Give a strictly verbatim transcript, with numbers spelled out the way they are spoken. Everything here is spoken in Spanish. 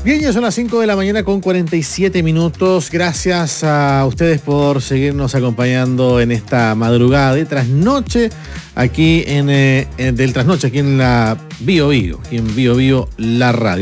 Bien, ya son las cinco de la mañana con cuarenta y siete minutos. Gracias a ustedes por seguirnos acompañando en esta madrugada de trasnoche aquí en, eh, en del trasnoche aquí en la Bio Bio, aquí en Bio Bio, la radio.